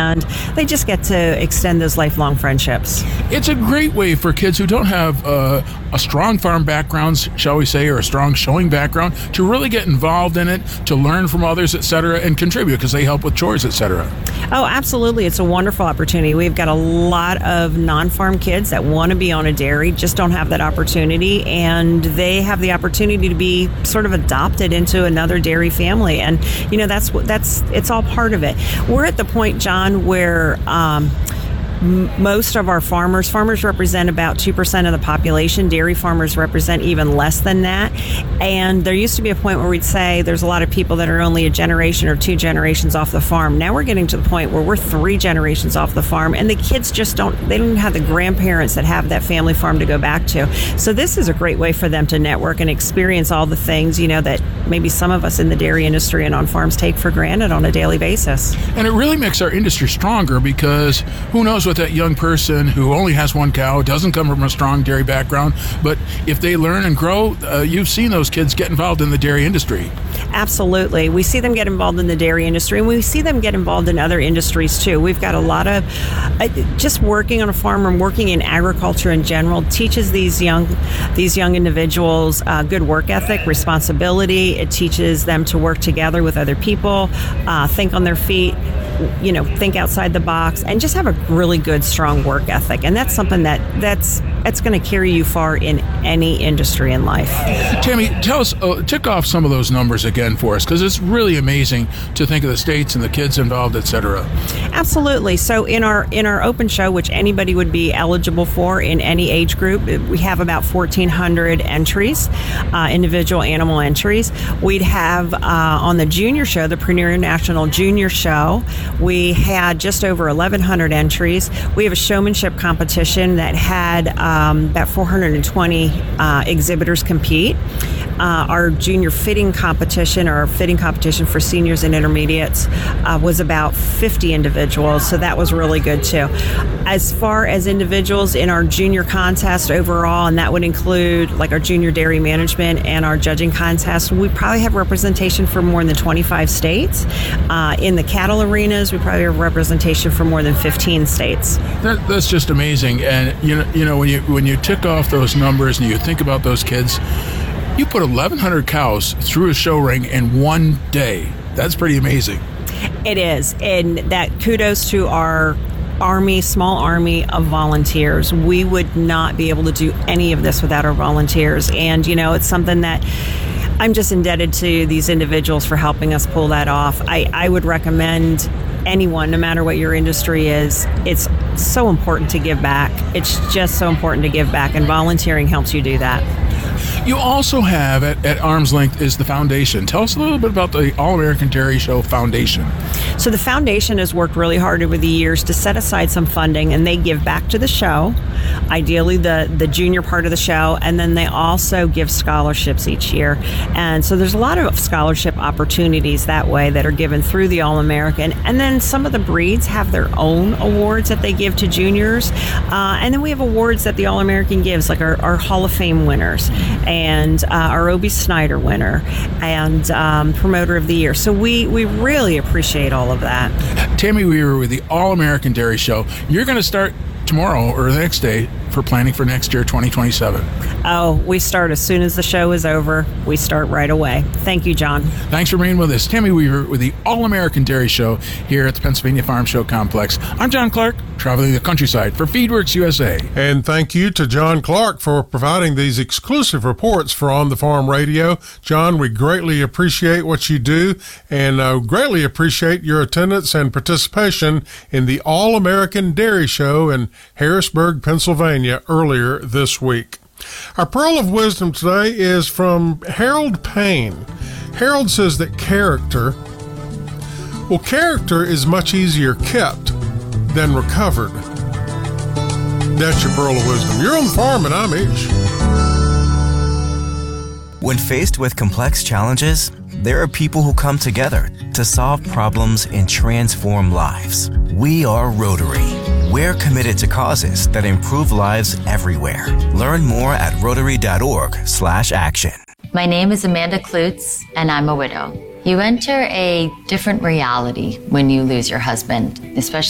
and they just get to extend those lifelong friendships. It's a great way for kids who don't have a strong farm background, shall we say, or a strong showing background, to really get involved in it, to learn from others, etc., and contribute because they help with chores, etc. Oh, absolutely. It's a wonderful opportunity. We've got a lot of non-farm kids that want to be on a dairy, just don't have that opportunity, and they have the opportunity to be sort of adopted into another dairy family. And, it's all part of it. We're at the point, John, where most of our farmers represent about 2% of the population. Dairy farmers represent even less than that. And there used to be a point where we'd say there's a lot of people that are only a generation or 2 generations off the farm. Now we're getting to the point where we're 3 generations off the farm, and the kids just don't have the grandparents that have that family farm to go back to. So this is a great way for them to network and experience all the things, that maybe some of us in the dairy industry and on farms take for granted on a daily basis. And it really makes our industry stronger because who knows what that young person who only has 1 cow, doesn't come from a strong dairy background, but if they learn and grow, you've seen those kids get involved in the dairy industry. Absolutely. We see them get involved in the dairy industry, and we see them get involved in other industries too. We've got a lot of just working on a farm and working in agriculture in general teaches these young individuals good work ethic, responsibility. It teaches them to work together with other people, think on their feet, think outside the box, and just have a really good, strong work ethic. And that's something that's going to carry you far in any industry in life. Tammy, tell us, tick off some of those numbers again for us, because it's really amazing to think of the states and the kids involved, etc. Absolutely. So in our open show, which anybody would be eligible for in any age group, we have about 1,400 entries, individual animal entries. We'd have on the junior show, the Premier National Junior Show, we had just over 1,100 entries. We have a showmanship competition that had about 420 exhibitors compete. Our junior fitting competition, or fitting competition for seniors and intermediates, was about 50 individuals, so that was really good too. As far as individuals in our junior contest overall, and that would include like our junior dairy management and our judging contest, we probably have representation for more than 25 states. In the cattle arenas, we probably have representation for more than 15 states. That's just amazing. And when you tick off those numbers and you think about those kids, you put 1,100 cows through a show ring in one day. That's pretty amazing. It is. And that kudos to our small army of volunteers. We would not be able to do any of this without our volunteers. And, it's something that I'm just indebted to these individuals for helping us pull that off. I would recommend anyone, no matter what your industry is, it's so important to give back. It's just so important to give back, and volunteering helps you do that. You also have at arm's length is the foundation. Tell us a little bit about the All-American Dairy Show Foundation. So the foundation has worked really hard over the years to set aside some funding, and they give back to the show, ideally the junior part of the show, and then they also give scholarships each year. And so there's a lot of scholarship opportunities that way that are given through the All-American. And then some of the breeds have their own awards that they give to juniors. And then we have awards that the All-American gives, like our Hall of Fame winners, and our Obie Snyder winner, and Promoter of the Year. So we really appreciate all of that. Tammy Weaver with the All-American Dairy Show. You're going to start tomorrow or the next day for planning for next year, 2027. Oh, we start as soon as the show is over. We start right away. Thank you, John. Thanks for being with us. Tammy Weaver with the All-American Dairy Show here at the Pennsylvania Farm Show Complex. I'm John Clark, traveling the countryside for FeedWorks USA. And thank you to John Clark for providing these exclusive reports for On the Farm Radio. John, we greatly appreciate what you do, and greatly appreciate your attendance and participation in the All-American Dairy Show in Harrisburg, Pennsylvania earlier this week. Our pearl of wisdom today is from Harold Payne. Harold says that character is much easier kept than recovered. That's your pearl of wisdom. You're on the farm and I'm Ish. When faced with complex challenges, there are people who come together to solve problems and transform lives. We are Rotary. We're committed to causes that improve lives everywhere. Learn more at rotary.org/action. My name is Amanda Klutz, and I'm a widow. You enter a different reality when you lose your husband, especially